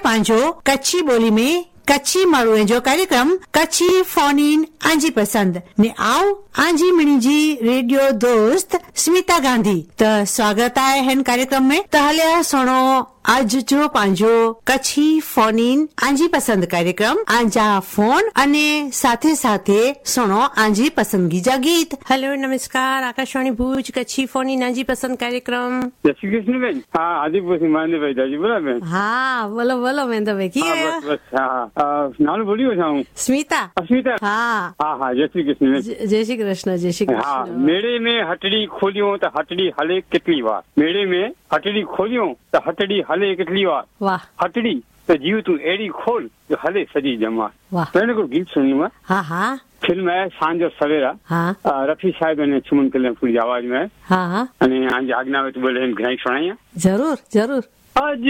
पंहिंजो कच्छी ॿोली में कच्छी माण्हूअ जो कार्यक्रम कच्छी फोन इन आंजी पसंद ने आओ आंजी मिणी जी रेडियो दोस्त स्मिता गांधी त स्वागत आहे हिन कार्यक्रम में। त हलिया सुणो आज जो पंहिंजो कच्छी फोन इन आंजी पसंद कार्यक्रम आंजा फोन अने साथे साथे सुणो आंजी पसंदगी जा गीत। हेलो नमस्कार, आकाशवाणी भुज कच्छी फोन इन आंजी पसंद कार्यक्रम। जय श्री कृष्ण बेन। हाँ आदिपुर से मानदेव भाई दादी बोला बेन। हाँ बोलो बोलो मेंदो भाई की है? बस हाँ नाम बोलियो जाऊं। स्मिता। स्मिता। हाँ हाँ जय श्री कृष्ण। जय श्री कृष्ण। जय श्री कृष्ण। हाँ मेड़े में हटड़ी खोलियो तो हटड़ी हले कितनी बार। मेड़े में हटड़ी खोलियो तो हटड़ी हले कितनी बार। वाह। हटड़ी तो जीव तू एड़ी खोल जो हले सजी जमा। वाह। मैंने को गीत सुनियो। हाँ हाँ फिल्म है सांजो सवेरा। हाँ रफी साहब ने चुमन कल्याण पूरी आवाज में। हाँ हाँ अने आज आज्ञा में तो बोले घणी सुनाई। जरूर जरूर। आज